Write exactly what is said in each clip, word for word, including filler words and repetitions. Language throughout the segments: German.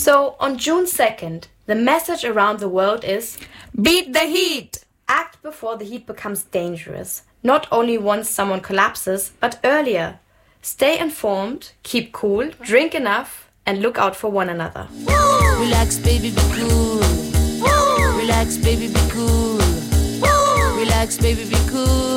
So, on June second, the message around the world is beat the heat! Act before the heat becomes dangerous. Not only once someone collapses, but earlier. Stay informed, keep cool, drink enough, and look out for one another. Relax, baby, be cool. Relax, baby, be cool. Relax, baby, be cool.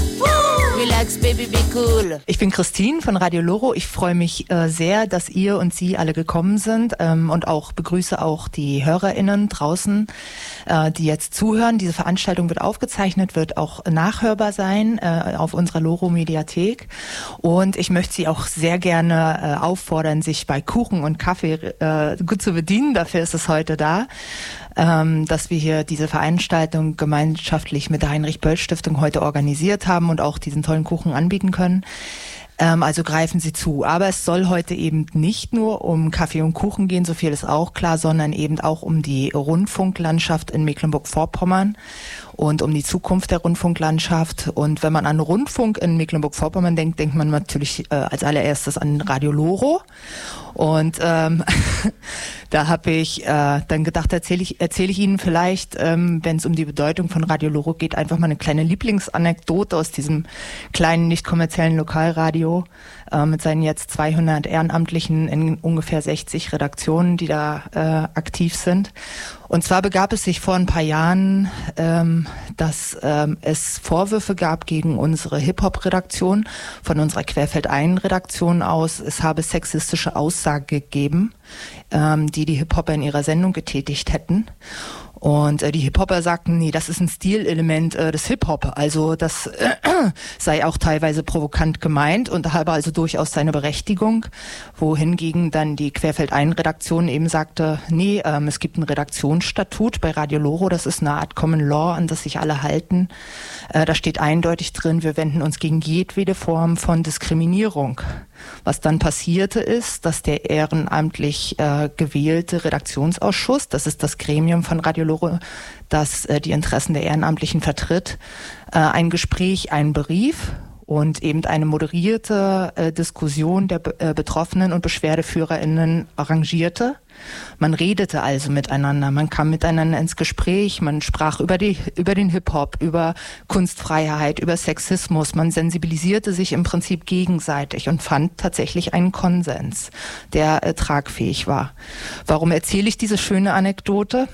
Relax, baby, be cool. Ich bin Christine von Radio Loro. Ich freue mich äh, sehr, dass ihr und Sie alle gekommen sind ähm, und auch begrüße auch die HörerInnen draußen, äh, die jetzt zuhören. Diese Veranstaltung wird aufgezeichnet, wird auch nachhörbar sein äh, auf unserer Loro-Mediathek. Und ich möchte Sie auch sehr gerne äh, auffordern, sich bei Kuchen und Kaffee äh, gut zu bedienen. Dafür ist es heute da. Ähm, dass wir hier diese Veranstaltung gemeinschaftlich mit der Heinrich-Böll-Stiftung heute organisiert haben und auch diesen tollen Kuchen anbieten können. Ähm, also greifen Sie zu. Aber es soll heute eben nicht nur um Kaffee und Kuchen gehen, so viel ist auch klar, sondern eben auch um die Rundfunklandschaft in Mecklenburg-Vorpommern und um die Zukunft der Rundfunklandschaft. Und wenn man an Rundfunk in Mecklenburg-Vorpommern denkt, denkt man natürlich äh, als allererstes an Radio Loro. Und ähm, da habe ich äh, dann gedacht, erzähle ich, erzähle ich Ihnen vielleicht, ähm, wenn es um die Bedeutung von Radio Loro geht, einfach mal eine kleine Lieblingsanekdote aus diesem kleinen, nicht kommerziellen Lokalradio äh, mit seinen jetzt zweihundert Ehrenamtlichen in ungefähr sechzig Redaktionen, die da äh, aktiv sind. Und zwar begab es sich vor ein paar Jahren, ähm, dass ähm, es Vorwürfe gab gegen unsere Hip-Hop-Redaktion, von unserer Querfeldein-Redaktion aus. Es habe sexistische Aussagen gegeben, ähm, die die Hip-Hopper in ihrer Sendung getätigt hätten. Und äh, die Hip-Hopper sagten, nee, das ist ein Stilelement äh, des Hip-Hop. Also das äh, sei auch teilweise provokant gemeint und habe also durchaus seine Berechtigung. Wohingegen dann die Querfeldein-Redaktion eben sagte, nee, ähm, es gibt ein Redaktionsstatut bei Radio Loro, das ist eine Art Common Law, an das sich alle halten. Äh, da steht eindeutig drin, wir wenden uns gegen jedwede Form von Diskriminierung. Was dann passierte ist, dass der ehrenamtlich äh, gewählte Redaktionsausschuss, das ist das Gremium von Radio Loro, das äh, die Interessen der Ehrenamtlichen vertritt, äh, ein Gespräch einberief und eben eine moderierte äh, Diskussion der äh, Betroffenen und BeschwerdeführerInnen arrangierte. Man redete also miteinander, man kam miteinander ins Gespräch, man sprach über die, über den Hip-Hop, über Kunstfreiheit, über Sexismus, man sensibilisierte sich im Prinzip gegenseitig und fand tatsächlich einen Konsens, der äh, tragfähig war. Warum erzähle ich diese schöne Anekdote?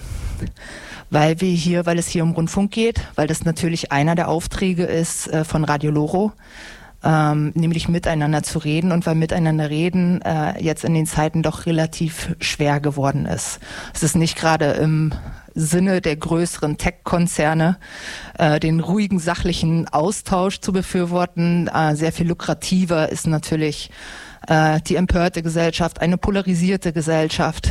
Weil wir hier, weil es hier um Rundfunk geht, weil das natürlich einer der Aufträge ist äh, von Radio Loro, ähm, nämlich miteinander zu reden und weil miteinander reden äh, jetzt in den Zeiten doch relativ schwer geworden ist. Es ist nicht gerade im Sinne der größeren Tech-Konzerne, äh, den ruhigen, sachlichen Austausch zu befürworten. Äh, sehr viel lukrativer ist natürlich äh, die empörte Gesellschaft, eine polarisierte Gesellschaft.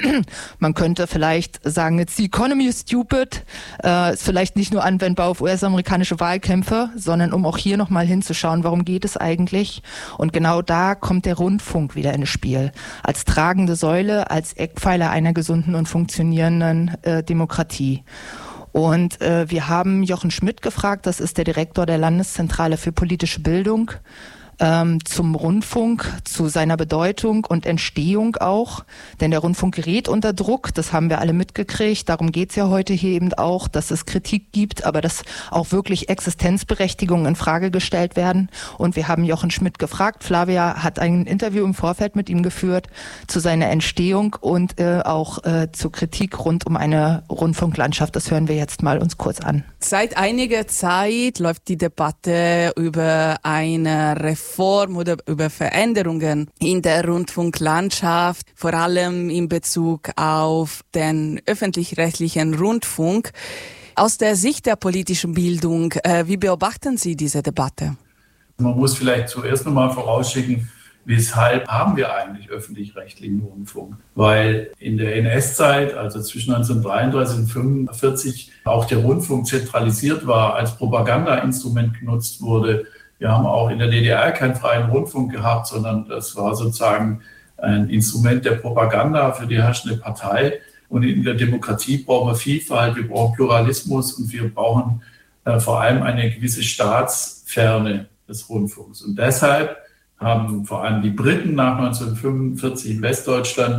Man könnte vielleicht sagen, jetzt die Economy is stupid, äh, ist vielleicht nicht nur anwendbar auf U S-amerikanische Wahlkämpfe, sondern um auch hier nochmal hinzuschauen, warum geht es eigentlich? Und genau da kommt der Rundfunk wieder ins Spiel. Als tragende Säule, als Eckpfeiler einer gesunden und funktionierenden äh, Demokratie. Und äh, wir haben Jochen Schmidt gefragt, das ist der Direktor der Landeszentrale für politische Bildung, ähm, zum Rundfunk, zu seiner Bedeutung und Entstehung auch. Denn der Rundfunk gerät unter Druck, das haben wir alle mitgekriegt. Darum geht's ja heute hier eben auch, dass es Kritik gibt, aber dass auch wirklich Existenzberechtigungen in Frage gestellt werden. Und wir haben Jochen Schmidt gefragt. Flavia hat ein Interview im Vorfeld mit ihm geführt zu seiner Entstehung und äh, auch äh, zur Kritik rund um eine Rundfunklandschaft. Das hören wir jetzt mal uns kurz an. Seit einiger Zeit läuft die Debatte über eine Reform oder über Veränderungen in der Rundfunklandschaft, vor allem in Bezug auf den öffentlich-rechtlichen Rundfunk. Aus der Sicht der politischen Bildung, äh, wie beobachten Sie diese Debatte? Man muss vielleicht zuerst nochmal vorausschicken, weshalb haben wir eigentlich öffentlich-rechtlichen Rundfunk? Weil in der N S-Zeit, also zwischen neunzehnhundertdreiunddreißig und fünfundvierzig, auch der Rundfunk zentralisiert war, als Propagandainstrument genutzt wurde. Wir haben auch in der D D R keinen freien Rundfunk gehabt, sondern das war sozusagen ein Instrument der Propaganda für die herrschende Partei. Und in der Demokratie brauchen wir Vielfalt, wir brauchen Pluralismus und wir brauchen äh, vor allem eine gewisse Staatsferne des Rundfunks. Und deshalb haben vor allem die Briten nach neunzehnhundertfünfundvierzig in Westdeutschland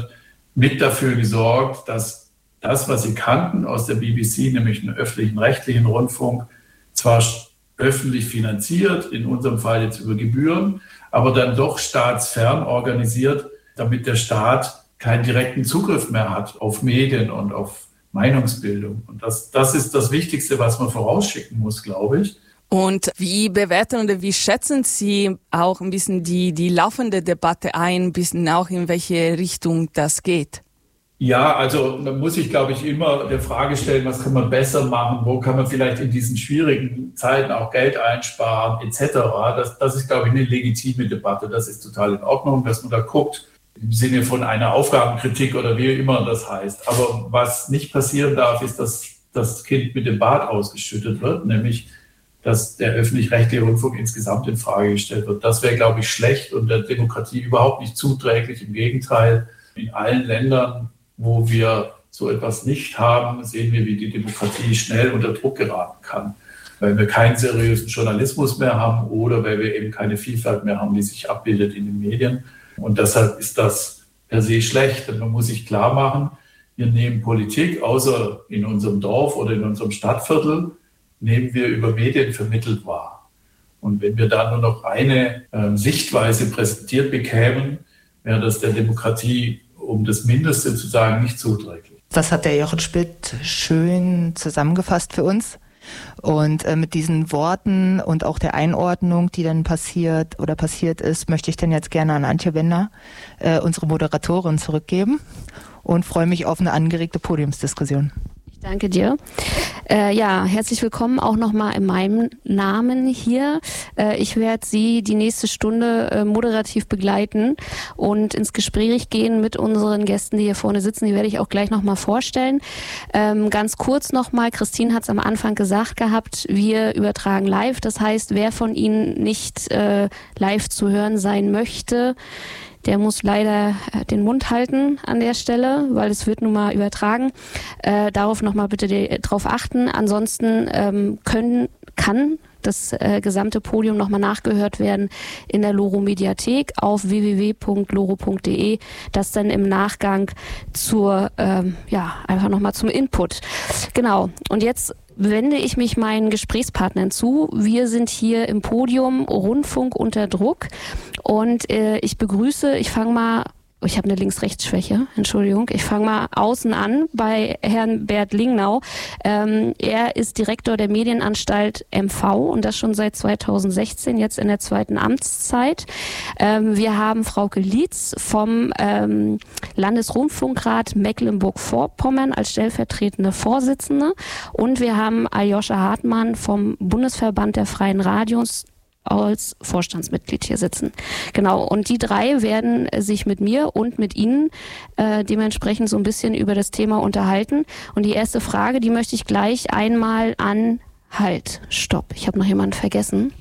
mit dafür gesorgt, dass das, was Sie kannten aus der B B C, nämlich einen öffentlichen rechtlichen Rundfunk, zwar öffentlich finanziert, in unserem Fall jetzt über Gebühren, aber dann doch staatsfern organisiert, damit der Staat keinen direkten Zugriff mehr hat auf Medien und auf Meinungsbildung. Und das, das ist das Wichtigste, was man vorausschicken muss, glaube ich. Und wie bewerten oder wie schätzen Sie auch ein bisschen die, die laufende Debatte ein, ein bisschen auch in welche Richtung das geht? Ja, also man muss sich, glaube ich, immer der Frage stellen, was kann man besser machen, wo kann man vielleicht in diesen schwierigen Zeiten auch Geld einsparen, et cetera. Das, das ist, glaube ich, eine legitime Debatte. Das ist total in Ordnung, dass man da guckt, im Sinne von einer Aufgabenkritik oder wie immer das heißt. Aber was nicht passieren darf, ist, dass das Kind mit dem Bad ausgeschüttet wird, nämlich dass der öffentlich-rechtliche Rundfunk insgesamt in Frage gestellt wird. Das wäre, glaube ich, schlecht und der Demokratie überhaupt nicht zuträglich. Im Gegenteil, in allen Ländern, wo wir so etwas nicht haben, sehen wir, wie die Demokratie schnell unter Druck geraten kann, weil wir keinen seriösen Journalismus mehr haben oder weil wir eben keine Vielfalt mehr haben, die sich abbildet in den Medien. Und deshalb ist das per se schlecht. Denn man muss sich klar machen, wir nehmen Politik, außer in unserem Dorf oder in unserem Stadtviertel, nehmen wir über Medien vermittelt wahr. Und wenn wir da nur noch eine äh, Sichtweise präsentiert bekämen, wäre das der Demokratie, um das Mindeste zu sagen, nicht zuträglich. Das hat der Jochen Spitt schön zusammengefasst für uns. Und äh, mit diesen Worten und auch der Einordnung, die dann passiert oder passiert ist, möchte ich dann jetzt gerne an Antje Wender, äh, unsere Moderatorin, zurückgeben und freue mich auf eine angeregte Podiumsdiskussion. Danke dir. Äh, ja, herzlich willkommen auch nochmal in meinem Namen hier. Äh, ich werde Sie die nächste Stunde äh, moderativ begleiten und ins Gespräch gehen mit unseren Gästen, die hier vorne sitzen. Die werde ich auch gleich nochmal vorstellen. Ähm, ganz kurz nochmal, Christine hat es am Anfang gesagt gehabt, wir übertragen live. Das heißt, wer von Ihnen nicht äh, live zu hören sein möchte, der muss leider den Mund halten an der Stelle, weil es wird nun mal übertragen. Äh, darauf nochmal bitte die, drauf achten. Ansonsten ähm, können, kann das äh, gesamte Podium nochmal nachgehört werden in der Loro Mediathek auf w w w punkt loro punkt d e. Das dann im Nachgang zur, ähm, ja, einfach nochmal zum Input. Genau. Und jetzt wende ich mich meinen Gesprächspartnern zu. Wir sind hier im Podium Rundfunk unter Druck und äh, ich begrüße, ich fange mal, ich habe eine Links-Rechts-Schwäche, Entschuldigung, ich fange mal außen an bei Herrn Bert Lingnau. Ähm, er ist Direktor der Medienanstalt M V und das schon seit zweitausendsechzehn, jetzt in der zweiten Amtszeit. Ähm, wir haben Frauke Lietz vom ähm, Landesrundfunkrat Mecklenburg-Vorpommern als stellvertretende Vorsitzende und wir haben Aljoscha Hartmann vom Bundesverband der Freien Radios als Vorstandsmitglied hier sitzen. Genau, und die drei werden sich mit mir und mit Ihnen äh, dementsprechend so ein bisschen über das Thema unterhalten. Und die erste Frage, die möchte ich gleich einmal an... Halt, stopp, ich habe noch jemanden vergessen.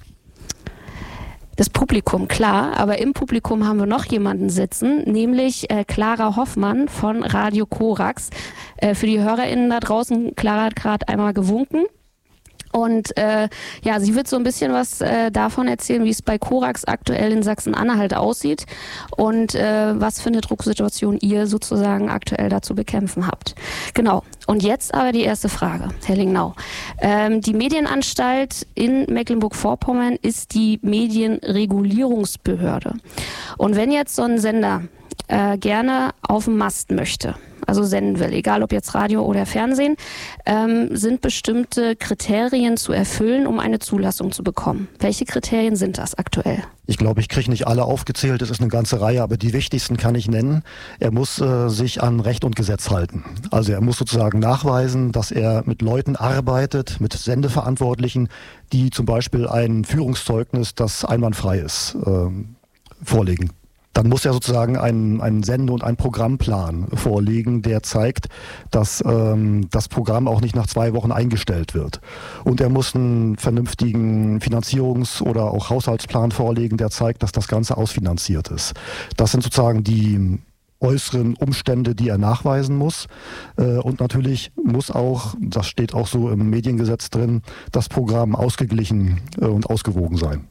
Das Publikum, klar, aber im Publikum haben wir noch jemanden sitzen, nämlich äh, Clara Hoffmann von Radio Korax. Äh, für die HörerInnen da draußen, Clara hat gerade einmal gewunken. Und äh, ja, sie wird so ein bisschen was äh, davon erzählen, wie es bei Korax aktuell in Sachsen-Anhalt aussieht und äh, was für eine Drucksituation ihr sozusagen aktuell da zu bekämpfen habt. Genau. Und jetzt aber die erste Frage, Herr Lingnau. Ähm, die Medienanstalt in Mecklenburg-Vorpommern ist die Medienregulierungsbehörde. Und wenn jetzt so ein Sender äh, gerne auf dem Mast möchte, also senden will, egal ob jetzt Radio oder Fernsehen, ähm, sind bestimmte Kriterien zu erfüllen, um eine Zulassung zu bekommen. Welche Kriterien sind das aktuell? Ich glaube, ich kriege nicht alle aufgezählt, es ist eine ganze Reihe, aber die wichtigsten kann ich nennen. Er muss äh, sich an Recht und Gesetz halten. Also er muss sozusagen nachweisen, dass er mit Leuten arbeitet, mit Sendeverantwortlichen, die zum Beispiel ein Führungszeugnis, das einwandfrei ist, äh, vorlegen. Dann muss er sozusagen einen, einen Sende- und einen Programmplan vorlegen, der zeigt, dass ähm, das Programm auch nicht nach zwei Wochen eingestellt wird. Und er muss einen vernünftigen Finanzierungs- oder auch Haushaltsplan vorlegen, der zeigt, dass das Ganze ausfinanziert ist. Das sind sozusagen die äußeren Umstände, die er nachweisen muss. Und natürlich muss auch, das steht auch so im Mediengesetz drin, das Programm ausgeglichen und ausgewogen sein.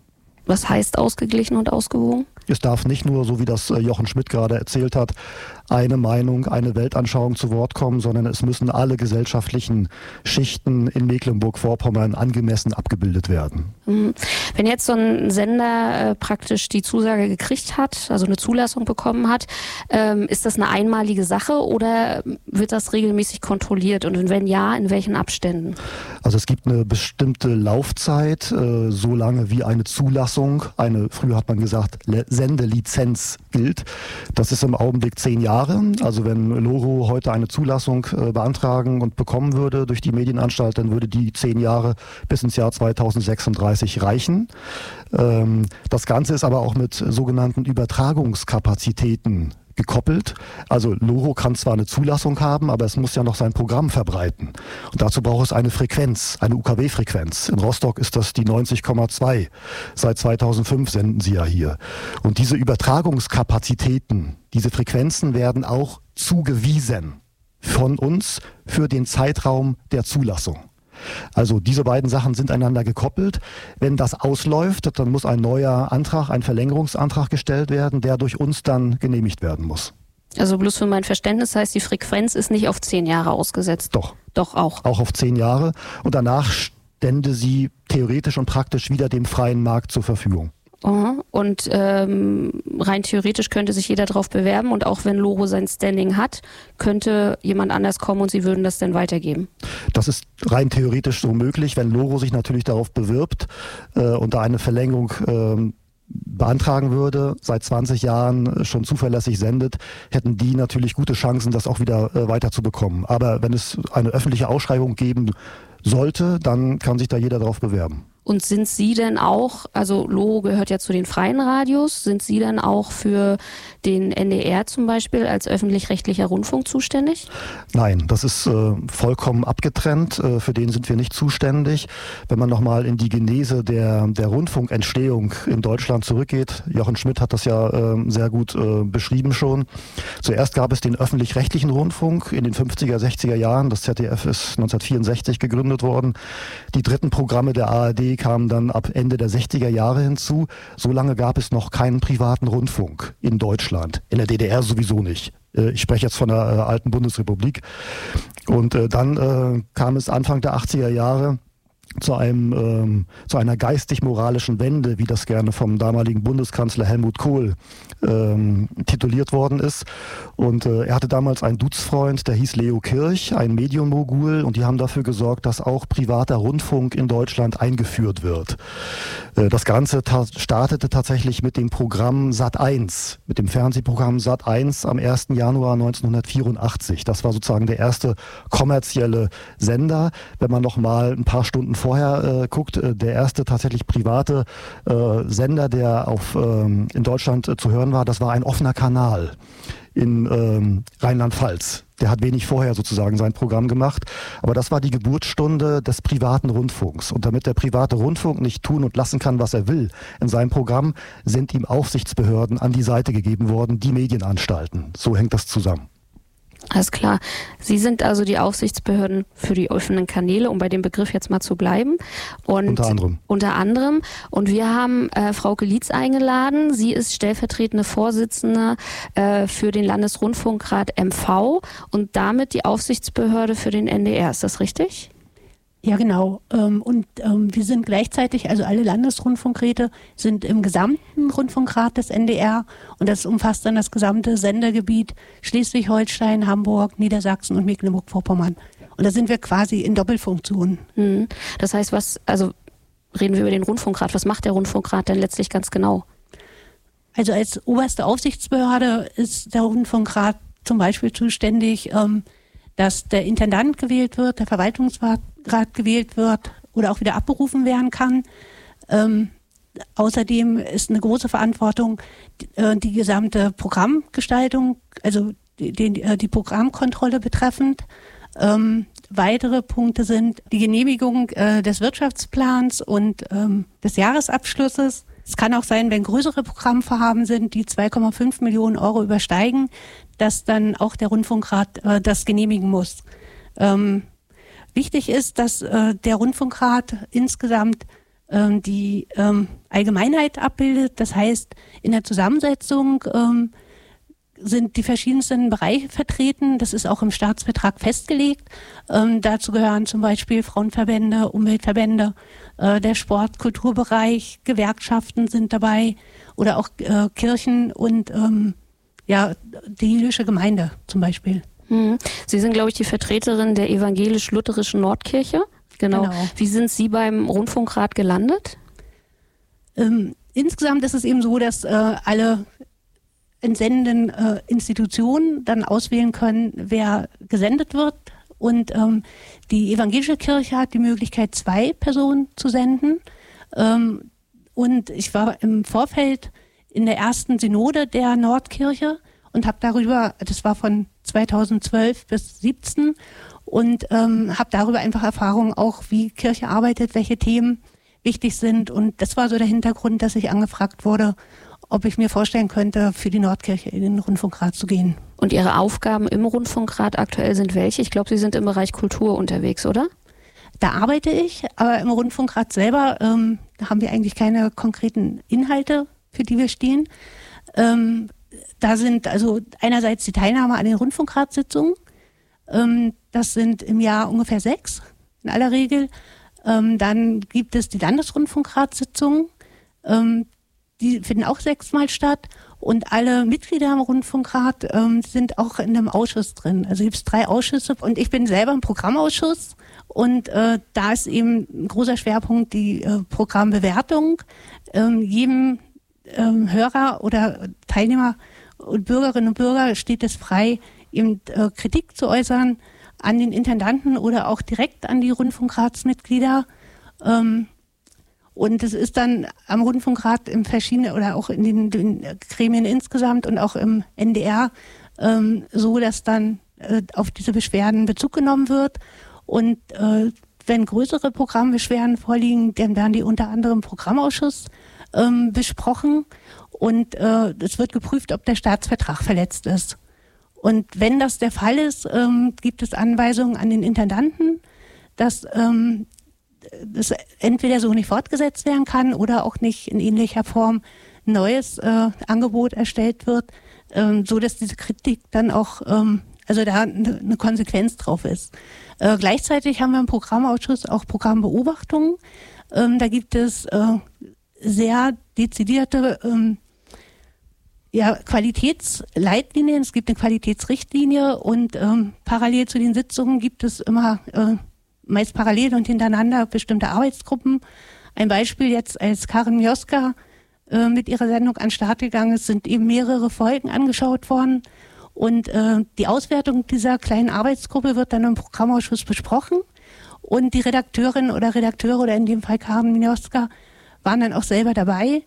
Was heißt ausgeglichen und ausgewogen? Es darf nicht nur, so wie das Jochen Schmidt gerade erzählt hat, eine Meinung, eine Weltanschauung zu Wort kommen, sondern es müssen alle gesellschaftlichen Schichten in Mecklenburg-Vorpommern angemessen abgebildet werden. Wenn jetzt so ein Sender äh, praktisch die Zusage gekriegt hat, also eine Zulassung bekommen hat, ähm, ist das eine einmalige Sache oder wird das regelmäßig kontrolliert? Und wenn ja, in welchen Abständen? Also es gibt eine bestimmte Laufzeit, äh, so lange wie eine Zulassung, eine, früher hat man gesagt, Sendelizenz gilt. Das ist im Augenblick zehn Jahre. Also wenn Loro heute eine Zulassung äh, beantragen und bekommen würde durch die Medienanstalt, dann würde die zehn Jahre bis ins Jahr zweitausendsechsunddreißig reichen. Ähm, das Ganze ist aber auch mit sogenannten Übertragungskapazitäten gekoppelt. Also Loro kann zwar eine Zulassung haben, aber es muss ja noch sein Programm verbreiten. Und dazu braucht es eine Frequenz, eine U K W-Frequenz. In Rostock ist das die neunzig Komma zwei. Seit zweitausendfünf senden sie ja hier. Und diese Übertragungskapazitäten, diese Frequenzen werden auch zugewiesen von uns für den Zeitraum der Zulassung. Also diese beiden Sachen sind einander gekoppelt. Wenn das ausläuft, dann muss ein neuer Antrag, ein Verlängerungsantrag gestellt werden, der durch uns dann genehmigt werden muss. Also bloß für mein Verständnis heißt, die Frequenz ist nicht auf zehn Jahre ausgesetzt? Doch. Doch auch? Auch auf zehn Jahre. Und danach stände sie theoretisch und praktisch wieder dem freien Markt zur Verfügung. Uh-huh. Und ähm, rein theoretisch könnte sich jeder drauf bewerben und auch wenn Loro sein Standing hat, könnte jemand anders kommen und sie würden das dann weitergeben? Das ist rein theoretisch so möglich, wenn Loro sich natürlich darauf bewirbt äh, und da eine Verlängerung äh, beantragen würde, seit zwanzig Jahren schon zuverlässig sendet, hätten die natürlich gute Chancen, das auch wieder äh, weiter zu bekommen. Aber wenn es eine öffentliche Ausschreibung geben sollte, dann kann sich da jeder darauf bewerben. Und sind Sie denn auch, also Loro gehört ja zu den freien Radios, sind Sie dann auch für den N D R zum Beispiel als öffentlich-rechtlicher Rundfunk zuständig? Nein, das ist äh, vollkommen abgetrennt. Äh, für den sind wir nicht zuständig. Wenn man nochmal in die Genese der, der Rundfunkentstehung in Deutschland zurückgeht, Jochen Schmidt hat das ja äh, sehr gut äh, beschrieben schon. Zuerst gab es den öffentlich-rechtlichen Rundfunk in den fünfziger, sechziger Jahren. Das Z D F ist neunzehnhundertvierundsechzig gegründet worden. Die dritten Programme der A R D kamen dann ab Ende der sechziger Jahre hinzu. So lange gab es noch keinen privaten Rundfunk in Deutschland. In der D D R sowieso nicht. Ich spreche jetzt von der äh, alten Bundesrepublik. Und äh, dann äh, kam es Anfang der achtziger Jahre zu einem ähm, zu einer geistig-moralischen Wende, wie das gerne vom damaligen Bundeskanzler Helmut Kohl ähm, tituliert worden ist. Und äh, er hatte damals einen Duzfreund, der hieß Leo Kirch, ein Medienmogul, und die haben dafür gesorgt, dass auch privater Rundfunk in Deutschland eingeführt wird. Äh, das Ganze ta- startete tatsächlich mit dem Programm Sat eins, mit dem Fernsehprogramm Sat eins am ersten Januar neunzehnhundertvierundachtzig. Das war sozusagen der erste kommerzielle Sender. Wenn man noch mal ein paar Stunden vorher äh, guckt, äh, der erste tatsächlich private äh, Sender, der auf, ähm, in Deutschland äh, zu hören war, das war ein offener Kanal in ähm, Rheinland-Pfalz. Der hat wenig vorher sozusagen sein Programm gemacht, aber das war die Geburtsstunde des privaten Rundfunks. Und damit der private Rundfunk nicht tun und lassen kann, was er will in seinem Programm, sind ihm Aufsichtsbehörden an die Seite gegeben worden, die Medienanstalten. So hängt das zusammen. Alles klar. Sie sind also die Aufsichtsbehörden für die offenen Kanäle, um bei dem Begriff jetzt mal zu bleiben. Und unter anderem. Unter anderem. Und wir haben äh, Frauke Lietz eingeladen. Sie ist stellvertretende Vorsitzende äh, für den Landesrundfunkrat M V und damit die Aufsichtsbehörde für den N D R. Ist das richtig? Ja, genau. Und wir sind gleichzeitig, also alle Landesrundfunkräte sind im gesamten Rundfunkrat des N D R und das umfasst dann das gesamte Sendergebiet Schleswig-Holstein, Hamburg, Niedersachsen und Mecklenburg-Vorpommern. Und da sind wir quasi in Doppelfunktion. Das heißt, was, also reden wir über den Rundfunkrat, was macht der Rundfunkrat denn letztlich ganz genau? Also als oberste Aufsichtsbehörde ist der Rundfunkrat zum Beispiel zuständig, dass der Intendant gewählt wird, der Verwaltungsrat gewählt wird oder auch wieder abberufen werden kann. Ähm, außerdem ist eine große Verantwortung die, äh, die gesamte Programmgestaltung, also die, die, die Programmkontrolle betreffend. Ähm, weitere Punkte sind die Genehmigung äh, des Wirtschaftsplans und ähm, des Jahresabschlusses. Es kann auch sein, wenn größere Programmvorhaben sind, die zwei Komma fünf Millionen Euro übersteigen, dass dann auch der Rundfunkrat äh, das genehmigen muss. Ähm, wichtig ist, dass äh, der Rundfunkrat insgesamt ähm, die ähm, Allgemeinheit abbildet. Das heißt, in der Zusammensetzung ähm, sind die verschiedensten Bereiche vertreten. Das ist auch im Staatsvertrag festgelegt. Ähm, dazu gehören zum Beispiel Frauenverbände, Umweltverbände, äh, der Sport-, Kulturbereich, Gewerkschaften sind dabei oder auch äh, Kirchen und ähm, ja, die jüdische Gemeinde zum Beispiel. Mhm. Sie sind, glaube ich, die Vertreterin der evangelisch-lutherischen Nordkirche. Genau. genau. Wie sind Sie beim Rundfunkrat gelandet? Ähm, insgesamt ist es eben so, dass äh, alle entsendenden äh, Institutionen dann auswählen können, wer gesendet wird. Und ähm, die evangelische Kirche hat die Möglichkeit, zwei Personen zu senden. Ähm, und ich war im Vorfeld in der ersten Synode der Nordkirche und habe darüber, das war von zweitausendzwölf bis siebzehn, und ähm, habe darüber einfach Erfahrungen auch, wie Kirche arbeitet, welche Themen wichtig sind. Und das war so der Hintergrund, dass ich angefragt wurde, ob ich mir vorstellen könnte, für die Nordkirche in den Rundfunkrat zu gehen. Und Ihre Aufgaben im Rundfunkrat aktuell sind welche? Ich glaube, Sie sind im Bereich Kultur unterwegs, oder? Da arbeite ich, aber im Rundfunkrat selber ähm, da haben wir eigentlich keine konkreten Inhalte, für die wir stehen. Ähm, da sind also einerseits die Teilnahme an den Rundfunkratssitzungen. Ähm, das sind im Jahr ungefähr sechs in aller Regel. Ähm, dann gibt es die Landesrundfunkratssitzungen. Ähm, die finden auch sechsmal statt. Und alle Mitglieder im Rundfunkrat ähm, sind auch in einem Ausschuss drin. Also gibt es drei Ausschüsse und ich bin selber im Programmausschuss. Und äh, da ist eben ein großer Schwerpunkt die äh, Programmbewertung. Ähm, jedem ähm, Hörer oder Teilnehmer und Bürgerinnen und Bürger steht es frei, eben äh, Kritik zu äußern an den Intendanten oder auch direkt an die Rundfunkratsmitglieder. Ähm, und es ist dann am Rundfunkrat im verschiedenen oder auch in den, den Gremien insgesamt und auch im N D R ähm, so, dass dann äh, auf diese Beschwerden Bezug genommen wird. Und äh, wenn größere Programmbeschwerden vorliegen, dann werden die unter anderem im Programmausschuss ähm, besprochen. Und äh, es wird geprüft, ob der Staatsvertrag verletzt ist. Und wenn das der Fall ist, ähm, gibt es Anweisungen an den Intendanten, dass ähm, das entweder so nicht fortgesetzt werden kann oder auch nicht in ähnlicher Form ein neues äh, Angebot erstellt wird, ähm, so dass diese Kritik dann auch, ähm, also da eine, eine Konsequenz drauf ist. Äh, gleichzeitig haben wir im Programmausschuss auch Programmbeobachtungen. Ähm, da gibt es äh, sehr dezidierte ähm, ja, Qualitätsleitlinien, es gibt eine Qualitätsrichtlinie und ähm, parallel zu den Sitzungen gibt es immer, äh, meist parallel und hintereinander, bestimmte Arbeitsgruppen. Ein Beispiel jetzt, als Karin Mioska äh, mit ihrer Sendung an den Start gegangen ist, sind eben mehrere Folgen angeschaut worden und äh, die Auswertung dieser kleinen Arbeitsgruppe wird dann im Programmausschuss besprochen und die Redakteurin oder Redakteure oder in dem Fall Karin Mioska waren dann auch selber dabei,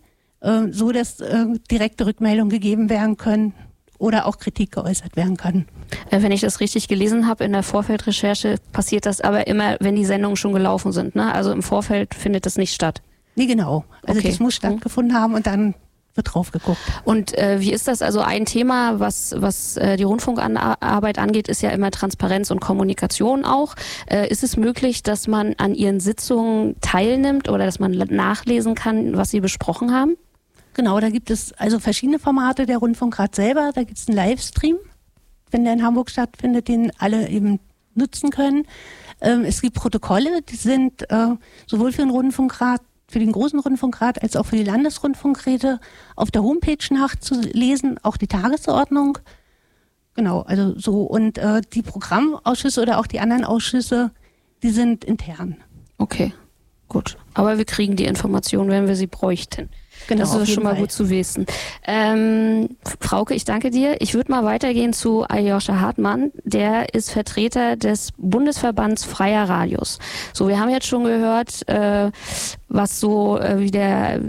so dass äh, direkte Rückmeldungen gegeben werden können oder auch Kritik geäußert werden kann. Wenn ich das richtig gelesen habe, in der Vorfeldrecherche passiert das aber immer, wenn die Sendungen schon gelaufen sind, ne? Also im Vorfeld findet das nicht statt. Nee, genau. Also okay. Das muss stattgefunden haben und dann wird drauf geguckt. Und äh, wie ist das? Also ein Thema, was was äh, die Rundfunkarbeit angeht, ist ja immer Transparenz und Kommunikation auch. Äh, ist es möglich, dass man an Ihren Sitzungen teilnimmt oder dass man nachlesen kann, was Sie besprochen haben? Genau, da gibt es also verschiedene Formate. Der Rundfunkrat selber, da gibt es einen Livestream, wenn der in Hamburg stattfindet, den alle eben nutzen können. Ähm, es gibt Protokolle, die sind äh, sowohl für den Rundfunkrat, für den großen Rundfunkrat als auch für die Landesrundfunkräte auf der Homepage nachzulesen, auch die Tagesordnung. Genau, also so. Und äh, die Programmausschüsse oder auch die anderen Ausschüsse, die sind intern. Okay, gut. Aber wir kriegen die Informationen, wenn wir sie bräuchten. Genau, das ist schon mal Fall. Gut zu wissen. Ähm, Frauke, ich danke dir. Ich würde mal weitergehen zu Aljoscha Hartmann. Der ist Vertreter des Bundesverbands Freier Radios. So, wir haben jetzt schon gehört, äh, was so äh, wie der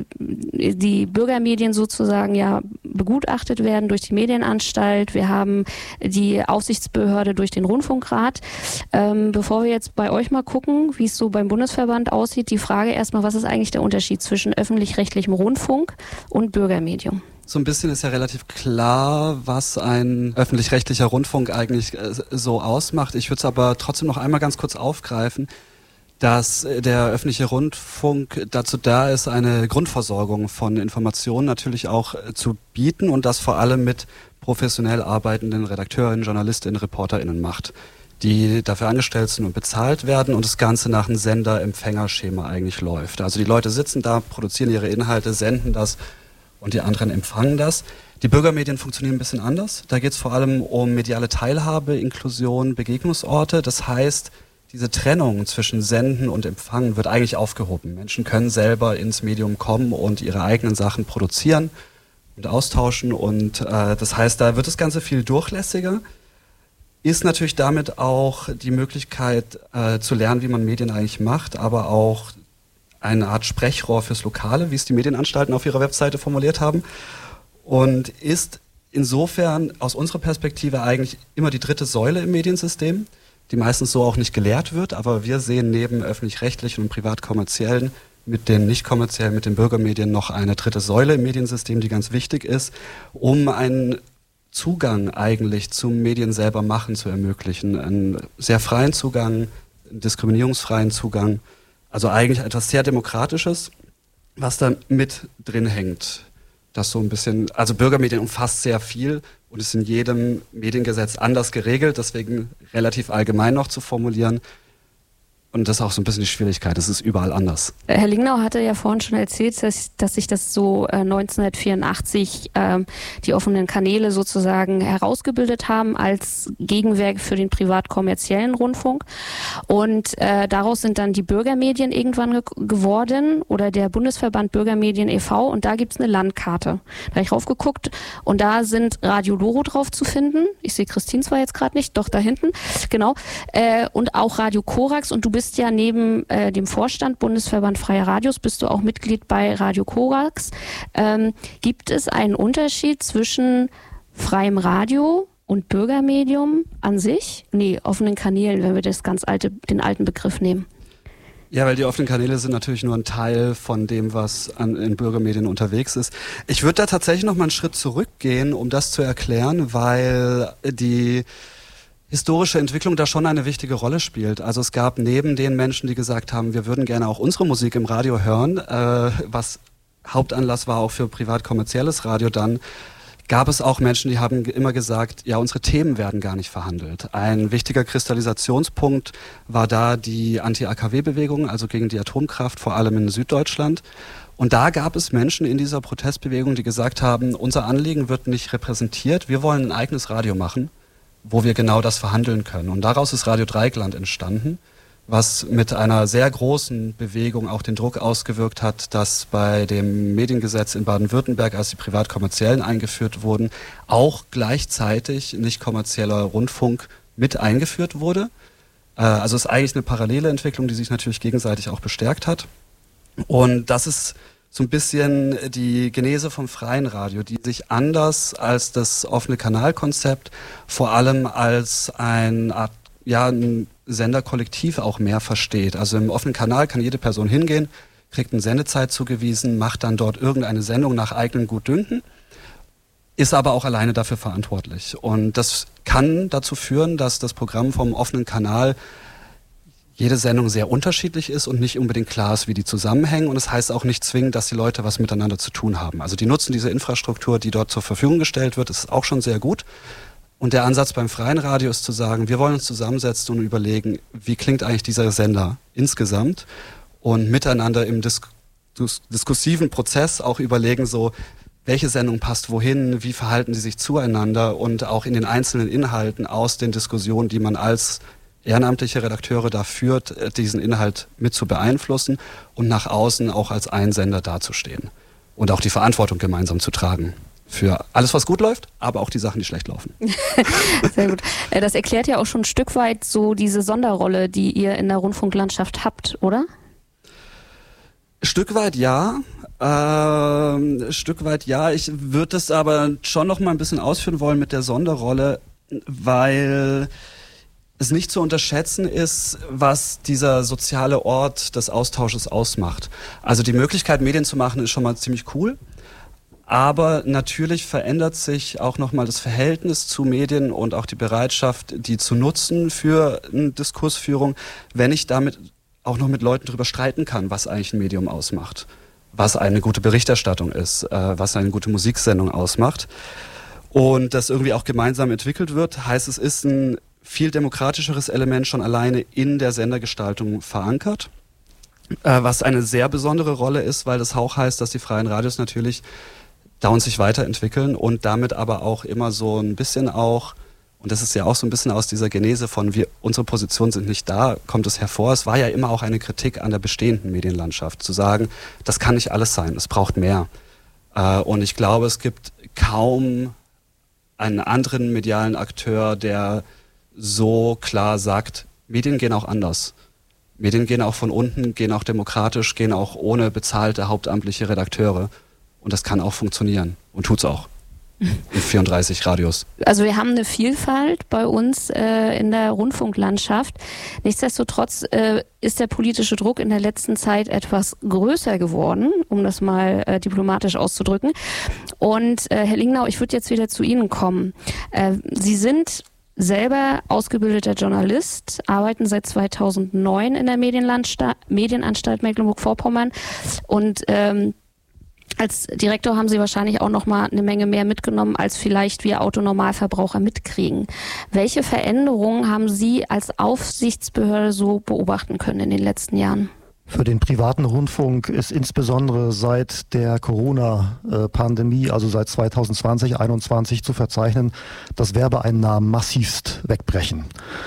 die Bürgermedien sozusagen ja begutachtet werden durch die Medienanstalt. Wir haben die Aufsichtsbehörde durch den Rundfunkrat. Ähm, bevor wir jetzt bei euch mal gucken, wie es so beim Bundesverband aussieht, die Frage erstmal, was ist eigentlich der Unterschied zwischen öffentlich-rechtlichem Rundfunk und Bürgermedium? So ein bisschen ist ja relativ klar, was ein öffentlich-rechtlicher Rundfunk eigentlich äh, so ausmacht. Ich würde es aber trotzdem noch einmal ganz kurz aufgreifen. dass der öffentliche Rundfunk dazu da ist, eine Grundversorgung von Informationen natürlich auch zu bieten und das vor allem mit professionell arbeitenden Redakteurinnen, Journalistinnen, ReporterInnen macht, die dafür angestellt sind und bezahlt werden und das Ganze nach einem Sender-Empfänger-Schema eigentlich läuft. Also die Leute sitzen da, produzieren ihre Inhalte, senden das und die anderen empfangen das. Die Bürgermedien funktionieren ein bisschen anders. Da geht es vor allem um mediale Teilhabe, Inklusion, Begegnungsorte. Das heißt, diese Trennung zwischen Senden und Empfangen wird eigentlich aufgehoben. Menschen können selber ins Medium kommen und ihre eigenen Sachen produzieren und austauschen. Und äh, das heißt, da wird das Ganze viel durchlässiger. Ist natürlich damit auch die Möglichkeit äh, zu lernen, wie man Medien eigentlich macht, aber auch eine Art Sprechrohr fürs Lokale, wie es die Medienanstalten auf ihrer Webseite formuliert haben. Und ist insofern aus unserer Perspektive eigentlich immer die dritte Säule im Mediensystem, die meistens so auch nicht gelehrt wird, aber wir sehen neben öffentlich-rechtlichen und privat-kommerziellen mit den nicht-kommerziellen, mit den Bürgermedien noch eine dritte Säule im Mediensystem, die ganz wichtig ist, um einen Zugang eigentlich zum Medien selber machen zu ermöglichen. Einen sehr freien Zugang, einen diskriminierungsfreien Zugang, also eigentlich etwas sehr Demokratisches, was da mit drin hängt. Das so ein bisschen, also Bürgermedien umfasst sehr viel und ist in jedem Mediengesetz anders geregelt, deswegen relativ allgemein noch zu formulieren. Und das ist auch so ein bisschen die Schwierigkeit, es ist überall anders. Herr Lingnau hatte ja vorhin schon erzählt, dass, dass sich das so äh, neunzehnhundertvierundachtzig ähm, die offenen Kanäle sozusagen herausgebildet haben als Gegenwerk für den privat-kommerziellen Rundfunk. Und äh, daraus sind dann die Bürgermedien irgendwann ge- geworden oder der Bundesverband Bürgermedien e V und da gibt's eine Landkarte. Da habe ich raufgeguckt und da sind Radio Loro drauf zu finden. Ich sehe Christine zwar jetzt gerade nicht, doch da hinten, genau. Äh, und auch Radio Korax und du bist bist ja neben äh, dem Vorstand Bundesverband Freie Radios, bist du auch Mitglied bei Radio Korax. Ähm, gibt es einen Unterschied zwischen freiem Radio und Bürgermedium an sich? Nee, offenen Kanälen, wenn wir das ganz alte, den alten Begriff nehmen. Ja, weil die offenen Kanäle sind natürlich nur ein Teil von dem, was an, in Bürgermedien unterwegs ist. Ich würde da tatsächlich noch mal einen Schritt zurückgehen, um das zu erklären, weil die historische Entwicklung da schon eine wichtige Rolle spielt. Also es gab neben den Menschen, die gesagt haben, wir würden gerne auch unsere Musik im Radio hören, äh, was Hauptanlass war auch für privat-kommerzielles Radio dann, gab es auch Menschen, die haben immer gesagt, ja, unsere Themen werden gar nicht verhandelt. Ein wichtiger Kristallisationspunkt war da die Anti-A K W-Bewegung, also gegen die Atomkraft, vor allem in Süddeutschland. Und da gab es Menschen in dieser Protestbewegung, die gesagt haben, unser Anliegen wird nicht repräsentiert, wir wollen ein eigenes Radio machen, wo wir genau das verhandeln können. Und daraus ist Radio Dreieckland entstanden, was mit einer sehr großen Bewegung auch den Druck ausgewirkt hat, dass bei dem Mediengesetz in Baden-Württemberg, als die privat-kommerziellen eingeführt wurden, auch gleichzeitig nicht kommerzieller Rundfunk mit eingeführt wurde. Äh, also es ist eigentlich eine parallele Entwicklung, die sich natürlich gegenseitig auch bestärkt hat. Und das ist so ein bisschen die Genese vom freien Radio, die sich anders als das offene Kanalkonzept vor allem als eine Art, ja, ein Senderkollektiv auch mehr versteht. Also im offenen Kanal kann jede Person hingehen, kriegt eine Sendezeit zugewiesen, macht dann dort irgendeine Sendung nach eigenem Gutdünken, ist aber auch alleine dafür verantwortlich. Und das kann dazu führen, dass das Programm vom offenen Kanal jede Sendung sehr unterschiedlich ist und nicht unbedingt klar ist, wie die zusammenhängen. Und es das heißt auch nicht zwingend, dass die Leute was miteinander zu tun haben. Also die nutzen diese Infrastruktur, die dort zur Verfügung gestellt wird, ist auch schon sehr gut. Und der Ansatz beim freien Radio ist zu sagen, wir wollen uns zusammensetzen und überlegen, wie klingt eigentlich dieser Sender insgesamt und miteinander im Dis- dis- diskursiven Prozess auch überlegen, so welche Sendung passt wohin, wie verhalten sie sich zueinander und auch in den einzelnen Inhalten aus den Diskussionen, die man als ehrenamtliche Redakteure da führt, diesen Inhalt mit zu beeinflussen und nach außen auch als Einsender dazustehen und auch die Verantwortung gemeinsam zu tragen für alles, was gut läuft, aber auch die Sachen, die schlecht laufen. Sehr gut. Das erklärt ja auch schon ein Stück weit so diese Sonderrolle, die ihr in der Rundfunklandschaft habt, oder? Stück weit ja. Ähm, Stück weit ja. Ich würde es aber schon noch mal ein bisschen ausführen wollen mit der Sonderrolle, weil es nicht zu unterschätzen ist, was dieser soziale Ort des Austausches ausmacht. Also die Möglichkeit, Medien zu machen, ist schon mal ziemlich cool. Aber natürlich verändert sich auch nochmal das Verhältnis zu Medien und auch die Bereitschaft, die zu nutzen für eine Diskursführung, wenn ich damit auch noch mit Leuten drüber streiten kann, was eigentlich ein Medium ausmacht, was eine gute Berichterstattung ist, äh, was eine gute Musiksendung ausmacht. Und das irgendwie auch gemeinsam entwickelt wird, heißt, es ist ein viel demokratischeres Element schon alleine in der Sendergestaltung verankert, äh, was eine sehr besondere Rolle ist, weil das auch heißt, dass die freien Radios natürlich dauernd sich weiterentwickeln und damit aber auch immer so ein bisschen auch, und das ist ja auch so ein bisschen aus dieser Genese von wir, unsere Positionen sind nicht da, kommt es hervor. Es war ja immer auch eine Kritik an der bestehenden Medienlandschaft, zu sagen, das kann nicht alles sein, es braucht mehr. Äh, und ich glaube, es gibt kaum einen anderen medialen Akteur, der so klar sagt, Medien gehen auch anders. Medien gehen auch von unten, gehen auch demokratisch, gehen auch ohne bezahlte hauptamtliche Redakteure. Und das kann auch funktionieren. Und tut's auch. In vierunddreißig Radios. Also wir haben eine Vielfalt bei uns äh, in der Rundfunklandschaft. Nichtsdestotrotz äh, ist der politische Druck in der letzten Zeit etwas größer geworden, um das mal äh, diplomatisch auszudrücken. Und äh, Herr Lingnau, ich würde jetzt wieder zu Ihnen kommen. Äh, Sie sind selber ausgebildeter Journalist, arbeiten seit zweitausendneun in der Medienlandsta- Medienanstalt Mecklenburg-Vorpommern und ähm, als Direktor haben Sie wahrscheinlich auch noch mal eine Menge mehr mitgenommen, als vielleicht wir Autonormalverbraucher mitkriegen. Welche Veränderungen haben Sie als Aufsichtsbehörde so beobachten können in den letzten Jahren? Für den privaten Rundfunk ist insbesondere seit der Corona-Pandemie, also seit zweitausendzwanzig, einundzwanzig zu verzeichnen, dass Werbeeinnahmen massivst wegbrechen.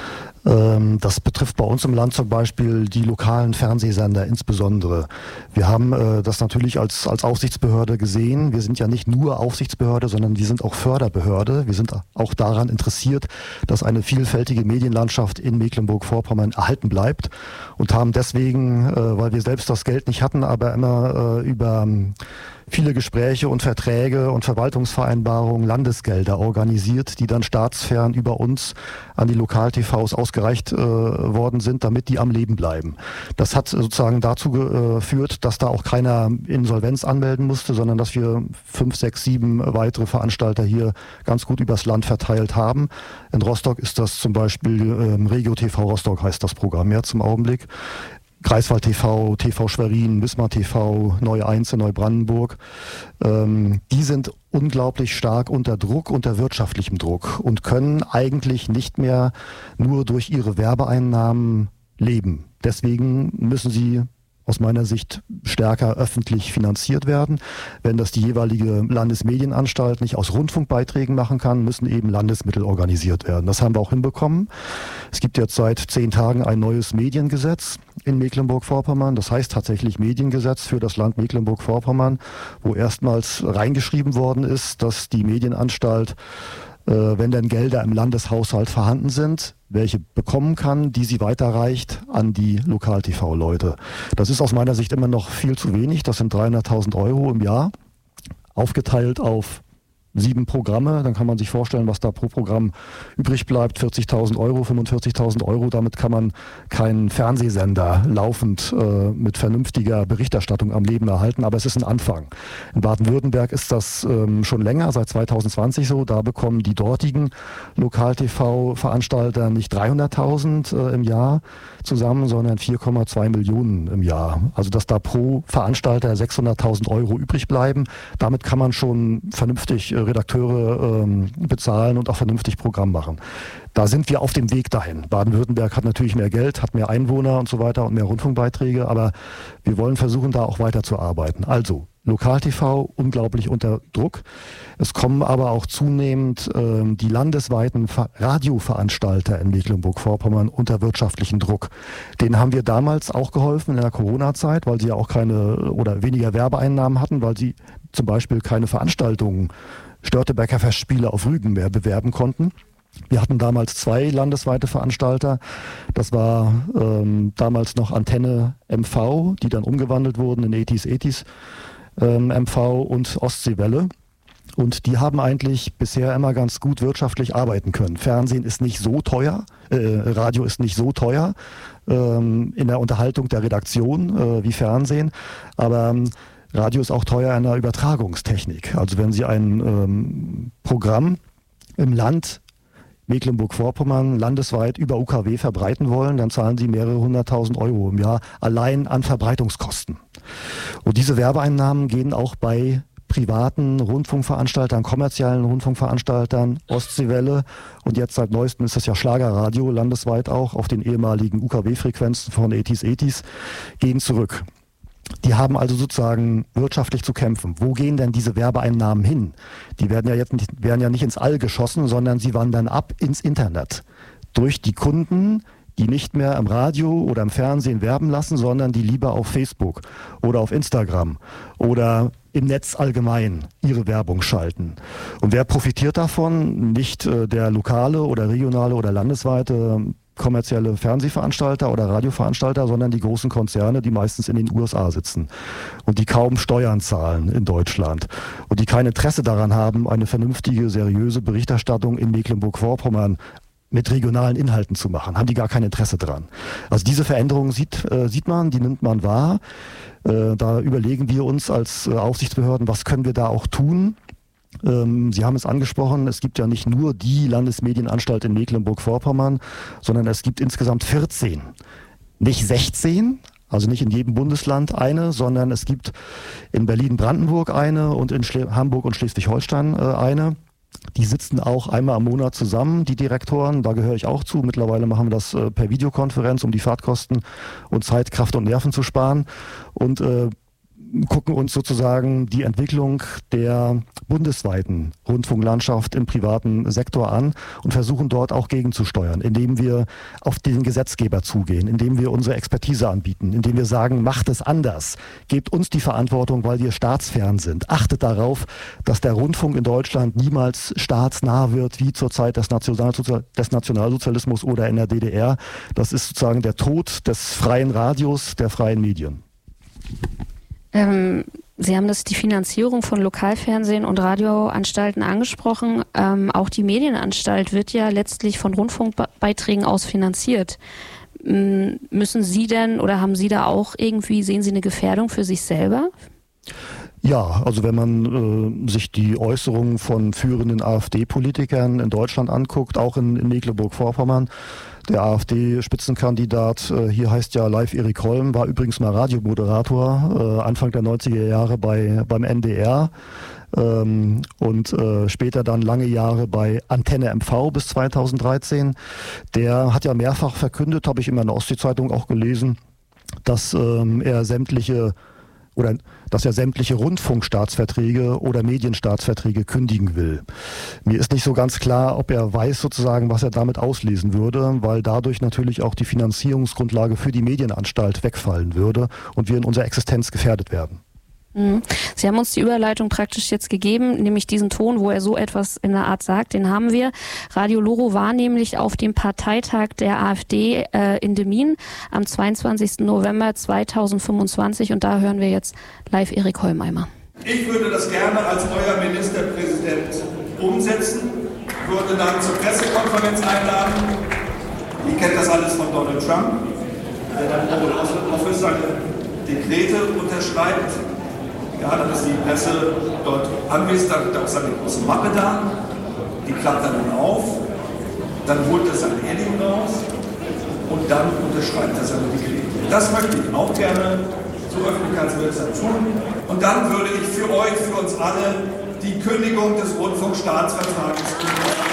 Das betrifft bei uns im Land zum Beispiel die lokalen Fernsehsender insbesondere. Wir haben äh, das natürlich als, als Aufsichtsbehörde gesehen. Wir sind ja nicht nur Aufsichtsbehörde, sondern wir sind auch Förderbehörde. Wir sind auch daran interessiert, dass eine vielfältige Medienlandschaft in Mecklenburg-Vorpommern erhalten bleibt und haben deswegen, äh, weil wir selbst das Geld nicht hatten, aber immer äh, über viele Gespräche und Verträge und Verwaltungsvereinbarungen Landesgelder organisiert, die dann staatsfern über uns an die Lokal-T Vs ausgereicht äh, worden sind, damit die am Leben bleiben. Das hat sozusagen dazu geführt, dass da auch keiner Insolvenz anmelden musste, sondern dass wir fünf, sechs, sieben weitere Veranstalter hier ganz gut übers Land verteilt haben. In Rostock ist das zum Beispiel ähm, Regio-T V Rostock heißt das Programm jetzt im Augenblick. Greifswald T V, T V Schwerin, Wismar T V, Neue eins in Neubrandenburg, ähm, die sind unglaublich stark unter Druck, unter wirtschaftlichem Druck und können eigentlich nicht mehr nur durch ihre Werbeeinnahmen leben. Deswegen müssen sie aus meiner Sicht stärker öffentlich finanziert werden. Wenn das die jeweilige Landesmedienanstalt nicht aus Rundfunkbeiträgen machen kann, müssen eben Landesmittel organisiert werden. Das haben wir auch hinbekommen. Es gibt jetzt seit zehn Tagen ein neues Mediengesetz in Mecklenburg-Vorpommern. Das heißt tatsächlich Mediengesetz für das Land Mecklenburg-Vorpommern, wo erstmals reingeschrieben worden ist, dass die Medienanstalt, äh, wenn denn Gelder im Landeshaushalt vorhanden sind, welche bekommen kann, die sie weiterreicht an die Lokal-T V-Leute. Das ist aus meiner Sicht immer noch viel zu wenig. Das sind dreihunderttausend Euro im Jahr, aufgeteilt auf sieben Programme. Dann kann man sich vorstellen, was da pro Programm übrig bleibt. vierzigtausend Euro, fünfundvierzigtausend Euro. Damit kann man keinen Fernsehsender laufend äh, mit vernünftiger Berichterstattung am Leben erhalten. Aber es ist ein Anfang. In Baden-Württemberg ist das ähm, schon länger, seit zweitausendzwanzig so. Da bekommen die dortigen Lokal-T V-Veranstalter nicht dreihunderttausend äh, im Jahr zusammen, sondern vier Komma zwei Millionen im Jahr. Also dass da pro Veranstalter sechshunderttausend Euro übrig bleiben. Damit kann man schon vernünftig äh, Redakteure ähm, bezahlen und auch vernünftig Programm machen. Da sind wir auf dem Weg dahin. Baden-Württemberg hat natürlich mehr Geld, hat mehr Einwohner und so weiter und mehr Rundfunkbeiträge, aber wir wollen versuchen, da auch weiter zu arbeiten. Also Lokal-T V unglaublich unter Druck. Es kommen aber auch zunehmend ähm, die landesweiten Ver- Radioveranstalter in Mecklenburg-Vorpommern unter wirtschaftlichen Druck. Denen haben wir damals auch geholfen in der Corona-Zeit, weil sie ja auch keine oder weniger Werbeeinnahmen hatten, weil sie zum Beispiel keine Veranstaltungen, Störtebeker Festspiele auf Rügen mehr bewerben konnten. Wir hatten damals zwei landesweite Veranstalter. Das war ähm, damals noch Antenne M V, die dann umgewandelt wurden in Etis Etis ähm, M V und Ostseewelle. Und die haben eigentlich bisher immer ganz gut wirtschaftlich arbeiten können. Fernsehen ist nicht so teuer, äh, Radio ist nicht so teuer ähm, in der Unterhaltung der Redaktion äh, wie Fernsehen, aber ähm, Radio ist auch teuer in der Übertragungstechnik. Also wenn Sie ein ähm, Programm im Land Mecklenburg-Vorpommern landesweit über U K W verbreiten wollen, dann zahlen sie mehrere hunderttausend Euro im Jahr allein an Verbreitungskosten. Und diese Werbeeinnahmen gehen auch bei privaten Rundfunkveranstaltern, kommerziellen Rundfunkveranstaltern, Ostseewelle und jetzt seit neuestem ist das ja Schlagerradio, landesweit auch, auf den ehemaligen U K W-Frequenzen von Etis Etis, gehen zurück. Die haben also sozusagen wirtschaftlich zu kämpfen. Wo gehen denn diese Werbeeinnahmen hin? Die werden ja jetzt nicht, werden ja nicht ins All geschossen, sondern sie wandern ab ins Internet. Durch die Kunden, die nicht mehr im Radio oder im Fernsehen werben lassen, sondern die lieber auf Facebook oder auf Instagram oder im Netz allgemein ihre Werbung schalten. Und wer profitiert davon? Nicht äh, der lokale oder regionale oder landesweite kommerzielle Fernsehveranstalter oder Radioveranstalter, sondern die großen Konzerne, die meistens in den U S A sitzen und die kaum Steuern zahlen in Deutschland und die kein Interesse daran haben, eine vernünftige, seriöse Berichterstattung in Mecklenburg-Vorpommern mit regionalen Inhalten zu machen. Haben die gar kein Interesse dran. Also diese Veränderung sieht, äh, sieht man, die nimmt man wahr. Äh, da überlegen wir uns als äh, Aufsichtsbehörden, was können wir da auch tun. Ähm, Sie haben es angesprochen, es gibt ja nicht nur die Landesmedienanstalt in Mecklenburg-Vorpommern, sondern es gibt insgesamt vierzehn. Nicht sechzehn, also nicht in jedem Bundesland eine, sondern es gibt in Berlin-Brandenburg eine und in Schle- Hamburg und Schleswig-Holstein äh, eine. Die sitzen auch einmal im Monat zusammen, die Direktoren, da gehöre ich auch zu. Mittlerweile machen wir das äh, per Videokonferenz, um die Fahrtkosten und Zeit, Kraft und Nerven zu sparen und äh, gucken uns sozusagen die Entwicklung der bundesweiten Rundfunklandschaft im privaten Sektor an und versuchen dort auch gegenzusteuern, indem wir auf den Gesetzgeber zugehen, indem wir unsere Expertise anbieten, indem wir sagen, macht es anders, gebt uns die Verantwortung, weil wir staatsfern sind. Achtet darauf, dass der Rundfunk in Deutschland niemals staatsnah wird, wie zur Zeit des, Nationalsozial- des Nationalsozialismus oder in der D D R. Das ist sozusagen der Tod des freien Radios, der freien Medien. Ähm, Sie haben das die Finanzierung von Lokalfernsehen und Radioanstalten angesprochen. Ähm, auch die Medienanstalt wird ja letztlich von Rundfunkbeiträgen aus finanziert. Ähm, müssen Sie denn oder haben Sie da auch irgendwie, sehen Sie eine Gefährdung für sich selber? Ja, also wenn man äh, sich die Äußerungen von führenden AfD-Politikern in Deutschland anguckt, auch in, in Mecklenburg-Vorpommern, der AfD-Spitzenkandidat, äh, hier heißt ja Live Erik Holm, war übrigens mal Radiomoderator, äh, Anfang der neunziger Jahre bei beim N D R ähm, und äh, später dann lange Jahre bei Antenne M V bis zweitausenddreizehn. Der hat ja mehrfach verkündet, habe ich in meiner Ostsee-Zeitung auch gelesen, dass ähm, er sämtliche oder dass er sämtliche Rundfunkstaatsverträge oder Medienstaatsverträge kündigen will. Mir ist nicht so ganz klar, ob er weiß sozusagen, was er damit auslesen würde, weil dadurch natürlich auch die Finanzierungsgrundlage für die Medienanstalt wegfallen würde und wir in unserer Existenz gefährdet werden. Sie haben uns die Überleitung praktisch jetzt gegeben, nämlich diesen Ton, wo er so etwas in der Art sagt, den haben wir. Radio Loro war nämlich auf dem Parteitag der AfD äh, in Demmin am zweiundzwanzigsten November zweitausendfünfundzwanzig und da hören wir jetzt live Erik Holmeimer. Ich würde das gerne als euer Ministerpräsident umsetzen, würde dann zur Pressekonferenz einladen. Ihr kennt das alles von Donald Trump, der dann Oval Office seine Dekrete unterschreibt. Ja, dann ist die Presse dort anwesend, da ist eine große Mappe da, die klappt er dann auf, dann holt er sein Edding raus und dann unterschreibt er seine Dekrete. Das möchte ich auch gerne so öffentlichkeitswirksam tun. Und dann würde ich für euch, für uns alle, die Kündigung des Rundfunkstaatsvertrages